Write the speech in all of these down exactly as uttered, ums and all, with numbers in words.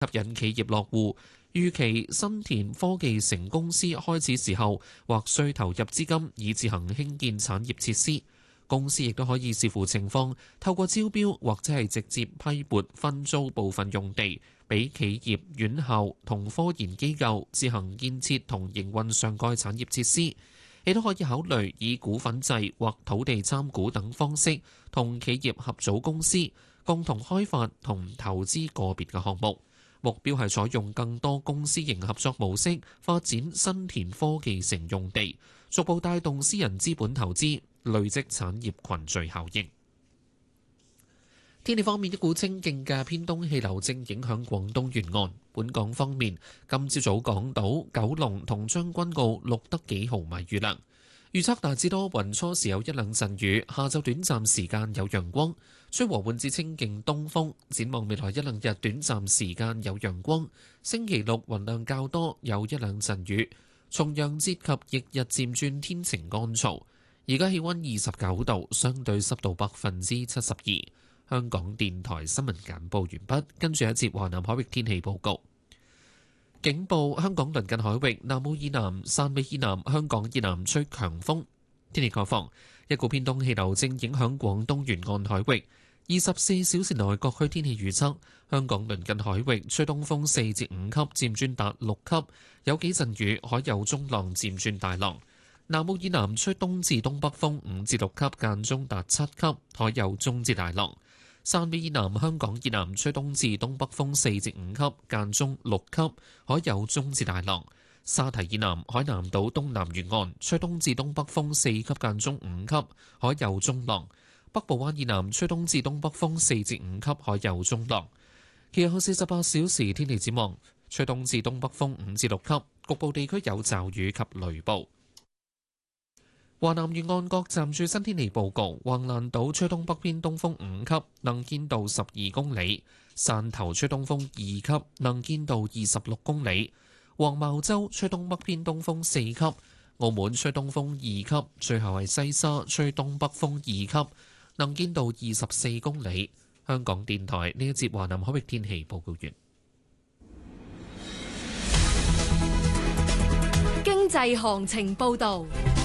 吸引企業落戶。預期新田科技城公司開始時候，或需投入資金以自行興建產業設施。公司亦都可以視乎情況，透過招標或者係直接批撥分租部分用地，俾企業、院校同科研機構自行建設同營運上蓋產業設施。亦都可以考慮以股份制或土地參股等方式，同企業合組公司，共同開發同投資個別嘅項目。目標係採用更多公私營合作模式，發展新田科技城用地，逐步帶動私人資本投資，累積產業群聚效應。天氣方面，一股清勁嘅偏東氣流正影響廣東沿岸。本港方面，今朝早港島、九龍同將軍澳錄得幾毫米雨量。預測大致多雲，初時有一兩陣雨，下晝短暫時間有陽光，吹和緩至清勁東風。展望未來一兩日，短暫時間有陽光。星期六雲量較多，有一兩陣雨。重陽節及翌日漸轉天晴乾燥。而家氣溫二十九度，相對濕度百分之七十二。香港電台新聞簡報完畢，跟住一節華南海域天氣報告。警報：香港鄰近海域南澳以南、汕尾以南、香港以南吹強風。天氣概況：一股偏東氣流正影響廣東沿岸海域。二十四小時內各區天氣預測：香港鄰近海域吹東風四至五級，漸轉達六級，有幾陣雨，海有中浪漸轉大浪。南澳以南吹東至東北風五至六級，間中達七級，海有中至大浪。汕尾以南、香港以南吹東至東北風四至五級，間中六級，海有中至大浪。沙堤以南、海南島東南沿岸吹東至東北風四級，間中五級，海有中浪。北部灣以南吹東至東北風四至五級，海有中浪。其後四十八小時天氣展望，吹東至東北風五至六級，局部地區有驟雨及雷暴。華南沿岸各站最新天氣報告：橫瀾島吹東北偏東風五級，能見度十二公里；汕頭吹東風二級，能見度二十六公里；黃茅洲吹東北偏東風四級；澳門吹東風二級，最後係西沙吹東北風二級，能見度二十四公里。香港電台呢一節華南海域天氣報告完。 經濟行情報導。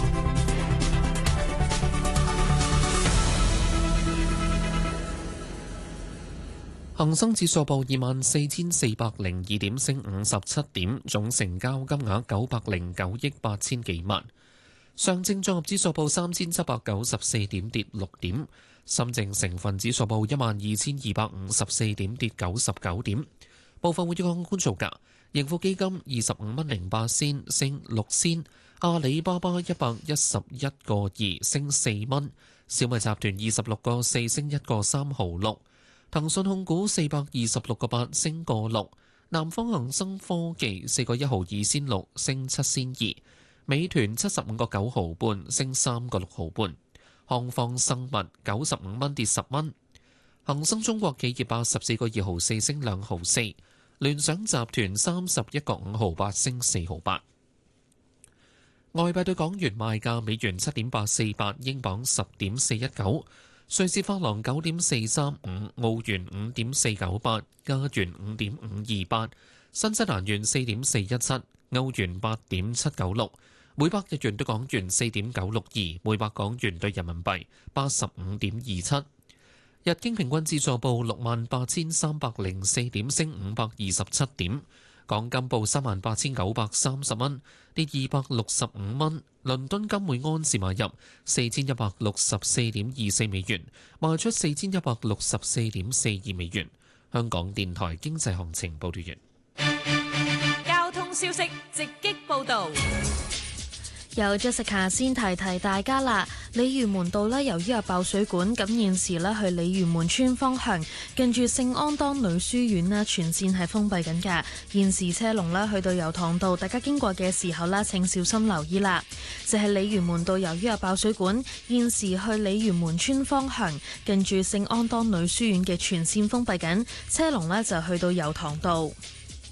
恒生指數報二萬四千四百零二點，升五十七點，總成交金額九百零九億八千幾萬。上證綜合指數報三千七百九十四點，跌六點。深證成分指數報一萬二千二百五十四點，跌九十九點。部分活躍港股造價：盈富基金二十五蚊零八仙，升六仙；阿里巴巴一百一十一個二，升四蚊；小米集團二十六個四，升一個三毫六。騰訊控股四百二十六個八，升個六；南方恒生科技四個一毫二仙六，升七仙二；美團七十五個九毫半，升三個六毫半；康方生物九十五蚊，跌十蚊；恒生中國企業八十四個二毫四，升兩毫四；聯想集團三十一個五毫八，升四毫八。外幣對港元賣價：美元七點八四八，英鎊十點四一九。瑞士法郎九點四三五，澳元五點四九八，加元五點五二八，新西蘭元四點四一七，歐元八點七九六，每百日元對港元四點九六二，每百港元對人民幣八十五點二七。日經平均指數報六萬八千三百零四點，升五百二十七點。港金報三萬八千九百三十蚊，跌二百六十五蚊。倫敦金每安士買入四千一百六十四點二四美元，賣出四千一百六十四點四二美元。香港電台經濟行情報道完。 交通消息直擊報導。 有 Jessica 先提提大家啦，鯉魚門道呢，由於有爆水管，咁現時呢，去鯉魚門村方向近住聖安當女書院呢，全線係封閉緊㗎。現時車龍呢，去到油塘道，大家經過嘅時候呢，請小心留意啦。就係鯉魚門道，由於有爆水管，現時去鯉魚門村方向近住聖安當女書院嘅全線封閉緊，車龍呢，就去到油塘道。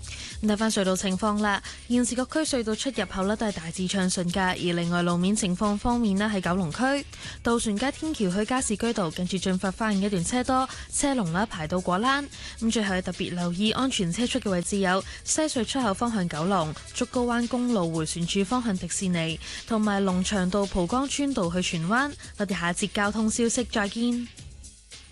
睇翻隧道情況啦，現時各區隧道出入口呢都係大致暢順㗎。而另外路面情況方面呢，喺九龍區渡船街天橋去加士居道近住進發花園一段車多，車龍啦排到果欄。咁最後特別留意安全車速嘅位置有西隧出口方向九龍、竹篙灣公路迴旋處方向迪士尼，同埋龍翔道蒲崗村道去荃灣。我哋下一節交通消息再見。